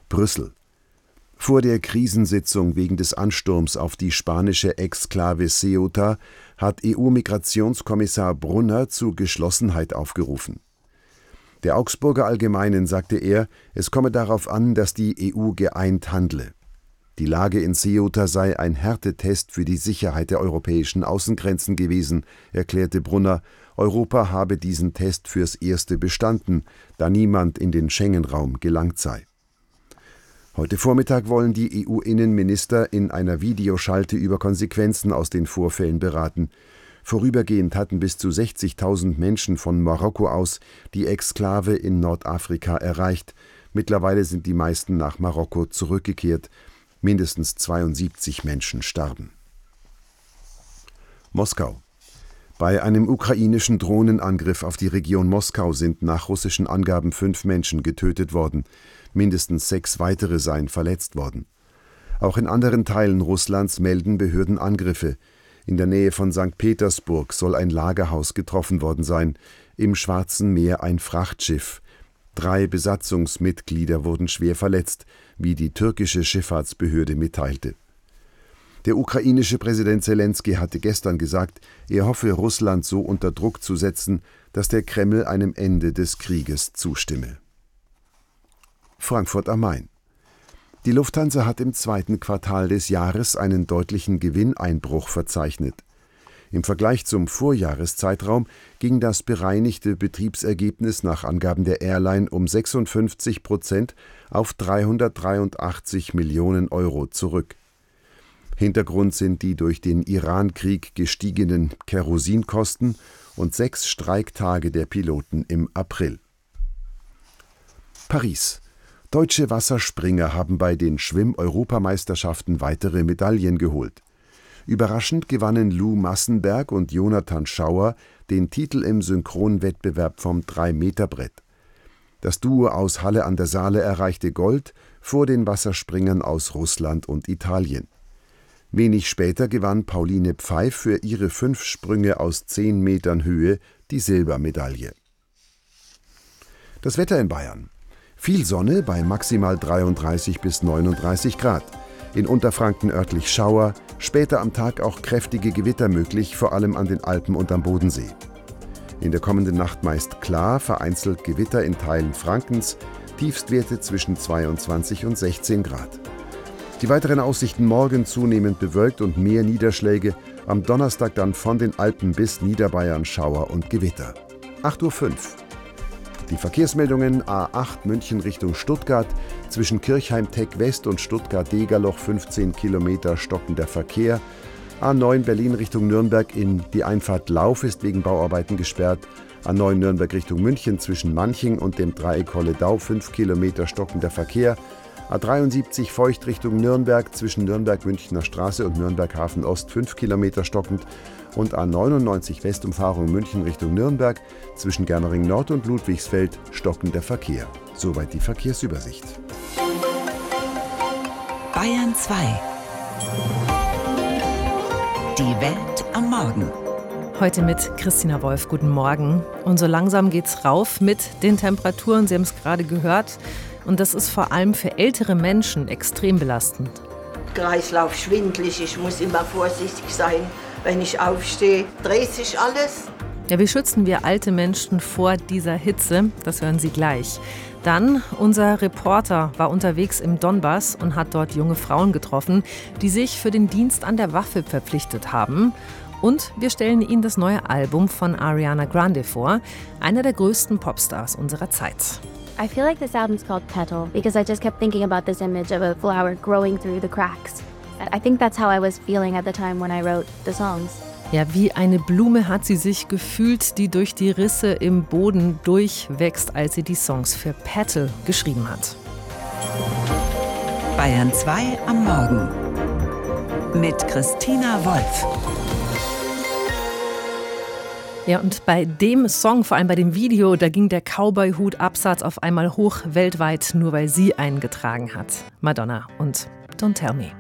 Brüssel. Vor der Krisensitzung wegen des Ansturms auf die spanische Exklave Ceuta hat EU-Migrationskommissar Brunner zu Geschlossenheit aufgerufen. Der Augsburger Allgemeinen sagte er, es komme darauf an, dass die EU geeint handle. Die Lage in Ceuta sei ein Härtetest für die Sicherheit der europäischen Außengrenzen gewesen, erklärte Brunner. Europa habe diesen Test fürs Erste bestanden, da niemand in den Schengen-Raum gelangt sei. Heute Vormittag wollen die EU-Innenminister in einer Videoschalte über Konsequenzen aus den Vorfällen beraten. Vorübergehend hatten bis zu 60.000 Menschen von Marokko aus die Exklave in Nordafrika erreicht. Mittlerweile sind die meisten nach Marokko zurückgekehrt. Mindestens 72 Menschen starben. Moskau. Bei einem ukrainischen Drohnenangriff auf die Region Moskau sind nach russischen Angaben 5 Menschen getötet worden. Mindestens 6 weitere seien verletzt worden. Auch in anderen Teilen Russlands melden Behörden Angriffe. In der Nähe von St. Petersburg soll ein Lagerhaus getroffen worden sein. Im Schwarzen Meer ein Frachtschiff. 3 Besatzungsmitglieder wurden schwer verletzt, wie die türkische Schifffahrtsbehörde mitteilte. Der ukrainische Präsident Selenskyj hatte gestern gesagt, er hoffe, Russland so unter Druck zu setzen, dass der Kreml einem Ende des Krieges zustimme. Frankfurt am Main. Die Lufthansa hat im 2. Quartal des Jahres einen deutlichen Gewinneinbruch verzeichnet. Im Vergleich zum Vorjahreszeitraum ging das bereinigte Betriebsergebnis nach Angaben der Airline um 56% auf 383 Millionen Euro zurück. Hintergrund sind die durch den Iran-Krieg gestiegenen Kerosinkosten und 6 Streiktage der Piloten im April. Paris. Deutsche Wasserspringer haben bei den Schwimm-Europameisterschaften weitere Medaillen geholt. Überraschend gewannen Lou Massenberg und Jonathan Schauer den Titel im Synchronwettbewerb vom 3-Meter-Brett. Das Duo aus Halle an der Saale erreichte Gold vor den Wasserspringern aus Russland und Italien. Wenig später gewann Pauline Pfeif für ihre 5 Sprünge aus 10 Metern Höhe die Silbermedaille. Das Wetter in Bayern. Viel Sonne bei maximal 33 bis 39 Grad. In Unterfranken örtlich Schauer, später am Tag auch kräftige Gewitter möglich, vor allem an den Alpen und am Bodensee. In der kommenden Nacht meist klar, vereinzelt Gewitter in Teilen Frankens, Tiefstwerte zwischen 22 und 16 Grad. Die weiteren Aussichten morgen zunehmend bewölkt und mehr Niederschläge, am Donnerstag dann von den Alpen bis Niederbayern Schauer und Gewitter. 8:05 Uhr. Die Verkehrsmeldungen: A8 München Richtung Stuttgart, zwischen Kirchheim-Teck West und Stuttgart-Degerloch 15 Kilometer stockender Verkehr. A9 Berlin Richtung Nürnberg in die Einfahrt Lauf ist wegen Bauarbeiten gesperrt. A9 Nürnberg Richtung München zwischen Manching und dem Dreieck Holledau 5 Kilometer stockender Verkehr. A73 Feucht Richtung Nürnberg zwischen Nürnberg-Münchner Straße und Nürnberg-Hafen Ost 5 Kilometer stockend. Und A99 Westumfahrung München Richtung Nürnberg zwischen Germering Nord und Ludwigsfeld stockender Verkehr. Soweit die Verkehrsübersicht. Bayern 2. Die Welt am Morgen. Heute mit Christina Wolf. Guten Morgen. Und so langsam geht's rauf mit den Temperaturen. Sie haben es gerade gehört. Und das ist vor allem für ältere Menschen extrem belastend. Kreislauf schwindelig, ich muss immer vorsichtig sein. Wenn ich aufstehe, dreht sich alles. Ja, wie schützen wir alte Menschen vor dieser Hitze? Das hören Sie gleich. Dann, unser Reporter war unterwegs im Donbass und hat dort junge Frauen getroffen, die sich für den Dienst an der Waffe verpflichtet haben. Und wir stellen Ihnen das neue Album von Ariana Grande vor, einer der größten Popstars unserer Zeit. I feel like this album's called Petal because I just kept thinking about this image of a flower growing through the cracks. I think that's how I was feeling at the time when I wrote the songs. Ja, wie eine Blume hat sie sich gefühlt, die durch die Risse im Boden durchwächst, als sie die Songs für Petal geschrieben hat. Bayern 2 am Morgen mit Christina Wolf. Ja, und bei dem Song, vor allem bei dem Video, da ging der Cowboy-Hut-Absatz auf einmal hoch weltweit, nur weil sie einen getragen hat. Madonna und Don't Tell Me.